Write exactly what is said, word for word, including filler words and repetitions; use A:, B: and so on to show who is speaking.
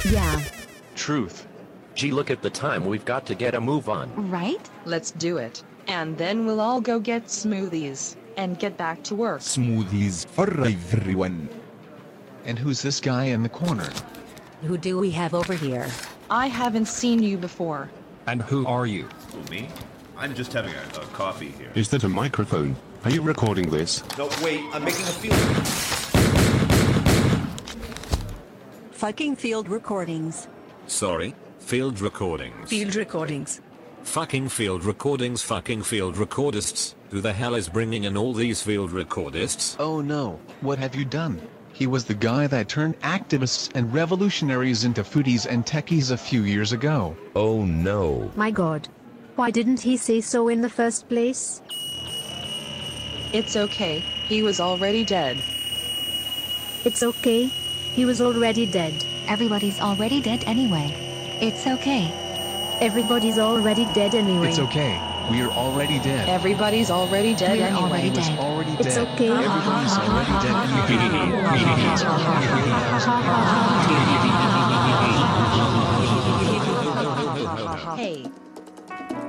A: Yeah.
B: Truth.
C: Gee, look at the time, we've got to get a move on.
A: Right?
D: Let's do it. And then we'll all go get smoothies and get back to work.
E: Smoothies for everyone.
B: And who's this guy in the corner?
A: Who do we have over here?
D: I haven't seen you before.
F: And who are you?
G: Who, me? I'm just having a, a coffee here.
H: Is that a microphone? Are you recording this?
G: No, wait, I'm making a field.
A: Fucking field recordings.
I: Sorry? Field recordings.
A: Field recordings.
I: Fucking field recordings, fucking field recordists. Who the hell is bringing in all these field recordists?
B: Oh no, what have you done? He was the guy that turned activists and revolutionaries into foodies and techies a few years ago.
H: Oh no.
J: My god. Why didn't he say so in the first place?
D: It's okay, he was already dead.
J: It's okay. He was already dead.
K: Everybody's already dead anyway. It's okay.
J: Everybody's already dead anyway.
B: It's okay. We're already dead.
D: Everybody's already dead
K: We're
D: anyway.
K: already
B: He was
K: dead.
B: already
J: It's
B: dead.
J: okay.
B: Everybody's already dead.